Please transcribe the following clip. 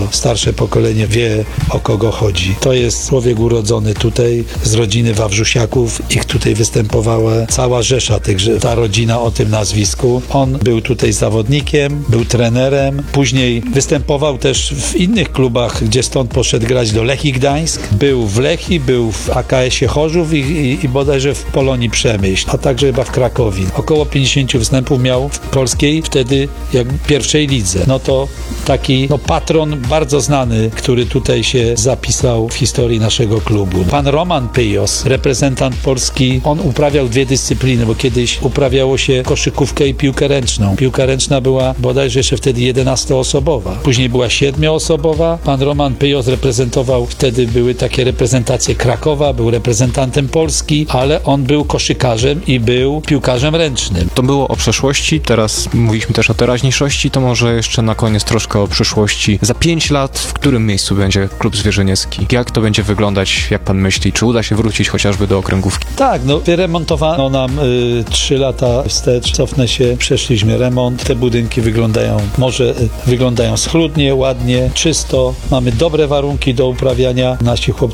starsze pokolenie wie, o kogo chodzi. To jest człowiek urodzony tutaj z rodziny Wawrzusiaków. Ich tutaj występowała cała rzesza ta rodzina o tym nazwisku. On był tutaj zawodnikiem, był trenerem. Później występował też w innych klubach, gdzie stąd poszedł grać do Lechii Gdańsk. Był w Lechii, był w AKS-ie Chorzów i bodajże w Polonii Przemyśl, a także chyba w Krakowie. Około 50 występów miał w polskiej wtedy jak pierwszej lidze. No to taki patron bardzo znany, który tutaj się zapisał w historii naszego klubu. Pan Roman Pyjos, reprezentant Polski, on uprawiał dwie dyscypliny, bo kiedyś uprawiało się koszykówkę i piłkę ręczną. Piłka ręczna była bodajże jeszcze wtedy 11-osobowa. Później była 7-osobowa. Pan Roman Pyjos reprezentował, wtedy były takie reprezentacje Krakowa, był reprezentantem Polski, ale on był koszykarzem i był piłkarzem ręcznym. To było o przeszłości, teraz mówiliśmy też o teraźniejszości, to może jeszcze na koniec troszkę o przyszłości. Za 5 lat w którym miejscu będzie klub zwierzyniecki? Jak to będzie wyglądać, jak pan myśli? Czy uda się wrócić chociażby do okręgówki? Tak, wyremontowano nam 3 lata wstecz, cofnę się, przeszliśmy remont. Te budynki wyglądają schludnie, ładnie, czysto. Mamy dobre warunki do uprawiania. Nasi chłopcy